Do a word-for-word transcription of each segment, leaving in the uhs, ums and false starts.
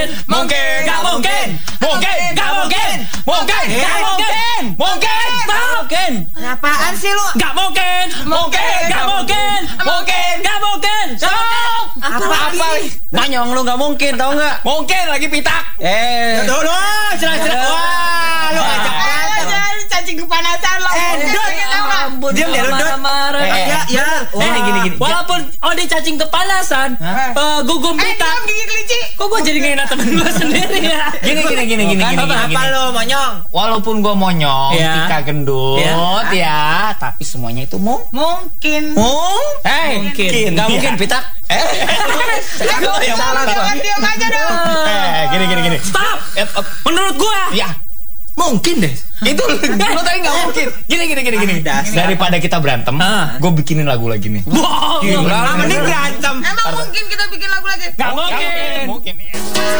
Mungkin, gak mungkin. Mungkin, gak mungkin. Mungkin, gak mungkin. Mungkin, mungkin. Apaan sih lu? Gak mungkin. Mungkin, gak mungkin. Mungkin, gak mungkin. Stop. Apa-apa? Manyong lu gak mungkin, tau gak? Mungkin lagi pitak. Eh. Tuh, lu, jelas-jelas. Wah, lu ajak berantem. Cacing kepanasan lo. Eh, Dut. Diam deh, lu, Dut. Marah-marah. Eh, Ya, ya. Eh, gini, gini. Walaupun Odi cacing kepanasan, eh, gugum Eh, pitak. diam gigi kelinci. Kok gue jadi ngena temen gue sendiri ya? Gini, gini, gini, gini, gini, Apa, gini. apa lu, monyong? Walaupun gue monyong, Ya. Tika gendut, Ya. ya, tapi semuanya itu mung. Mungkin. Mung? Eh, mungkin. Gak mungkin pitak. Eh, Aduh, yang salah gua. jangan diam aja dong. Eh, gini, gini, gini. Stop. Eh, eh, Menurut gue, Ya, Mungkin deh. itu lu, lu tadi nggak mungkin. Gini, gini, gini, gini. Ah, dasar. Daripada kita berantem, Ah. gue bikinin lagu lagi nih. wow, Gila. Nah, mending berantem. Emang mungkin kita bikin lagu lagi? gak mungkin. Mungkin ya.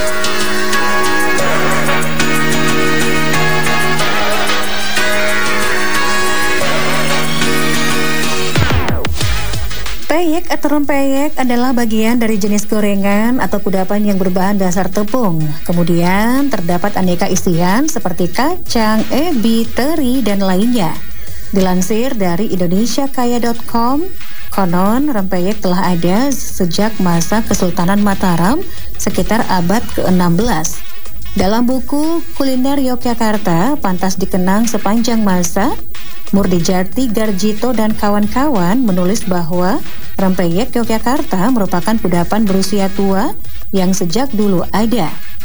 Peyek atau rempeyek adalah bagian dari jenis gorengan atau kudapan yang berbahan dasar tepung. Kemudian terdapat aneka isian seperti kacang, ebi, teri, dan lainnya. Dilansir dari indonesiakaya dot com, konon rempeyek telah ada sejak masa Kesultanan Mataram sekitar abad ke-enam belas. Dalam buku Kuliner Yogyakarta, pantas dikenang sepanjang masa, Murdijati Garjito dan kawan-kawan menulis bahwa rempeyek Yogyakarta merupakan kudapan berusia tua yang sejak dulu ada.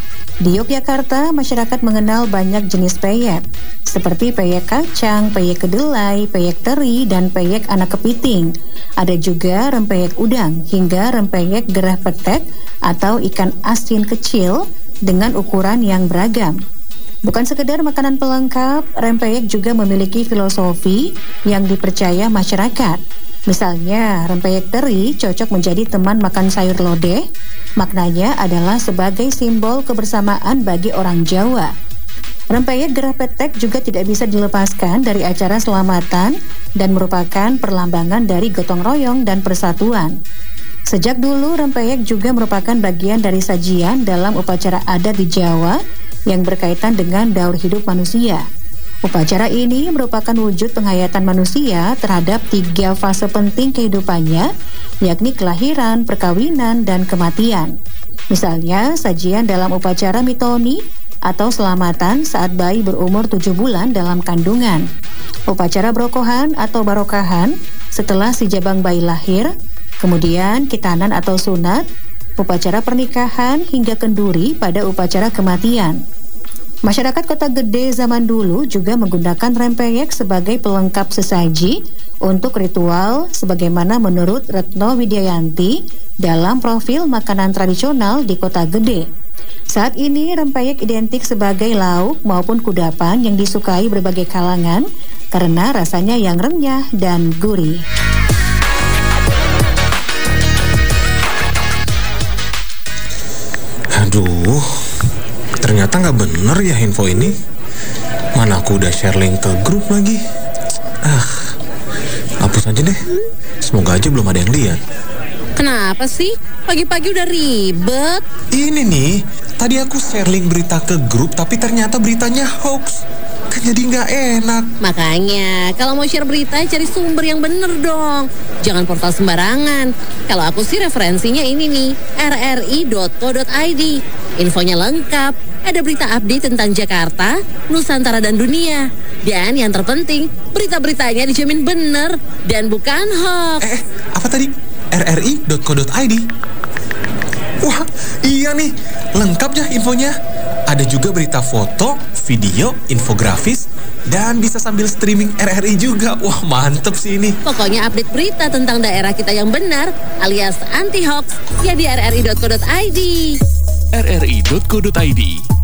Di Yogyakarta, masyarakat mengenal banyak jenis peyek, seperti peyek kacang, peyek kedelai, peyek teri, dan peyek anak kepiting. Ada juga rempeyek udang hingga rempeyek gerah petek atau ikan asin kecil dengan ukuran yang beragam. Bukan sekedar makanan pelengkap, rempeyek juga memiliki filosofi yang dipercaya masyarakat. Misalnya, rempeyek teri cocok menjadi teman makan sayur lodeh. Maknanya adalah sebagai simbol kebersamaan bagi orang Jawa. Rempeyek gerah petek juga tidak bisa dilepaskan dari acara selamatan dan merupakan perlambangan dari gotong royong dan persatuan. Sejak dulu, rempeyek juga merupakan bagian dari sajian dalam upacara adat di Jawa yang berkaitan dengan daur hidup manusia. Upacara ini merupakan wujud penghayatan manusia terhadap tiga fase penting kehidupannya, yakni kelahiran, perkawinan, dan kematian. Misalnya, sajian dalam upacara mitoni atau selamatan saat bayi berumur tujuh bulan dalam kandungan. Upacara brokohan atau barokahan setelah si jabang bayi lahir, kemudian kitanan atau sunat, upacara pernikahan hingga kenduri pada upacara kematian. Masyarakat Kota Gede zaman dulu juga menggunakan rempeyek sebagai pelengkap sesaji untuk ritual sebagaimana menurut Retno Widiayanti dalam profil makanan tradisional di Kota Gede. Saat ini rempeyek identik sebagai lauk maupun kudapan yang disukai berbagai kalangan karena rasanya yang renyah dan gurih. Aduh, ternyata nggak bener ya info ini. Mana aku udah share link ke grup lagi. Ah, hapus aja deh. Semoga aja belum ada yang lihat. Kenapa sih? Pagi-pagi udah ribet. Ini nih, tadi aku share link berita ke grup tapi ternyata beritanya hoax. Kan jadi nggak enak. Makanya, kalau mau share berita, cari sumber yang bener dong. Jangan portal sembarangan. Kalau aku sih referensinya ini nih, r r i dot co dot i d. Infonya lengkap. Ada berita update tentang Jakarta, Nusantara, dan dunia. Dan yang terpenting, berita-beritanya dijamin bener dan bukan hoax. Eh, apa tadi? r r i dot co dot i d. Wah, iya nih, lengkap ya infonya. Ada juga berita foto, video, infografis, dan bisa sambil streaming R R I juga. Wah, mantep sih ini. Pokoknya update berita tentang daerah kita yang benar alias anti hoax ya di r r i dot co dot i d. r r i dot co dot i d